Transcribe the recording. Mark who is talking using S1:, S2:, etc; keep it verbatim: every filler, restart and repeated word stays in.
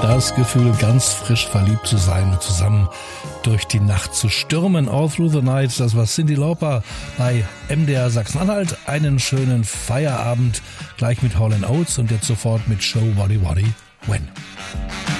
S1: Das Gefühl, ganz frisch verliebt zu sein und zusammen durch die Nacht zu stürmen. All Through the Night, das war Cyndi Lauper bei M D R Sachsen-Anhalt. Einen schönen Feierabend, gleich mit Hall and Oates und jetzt sofort mit Show Waddy Waddy When.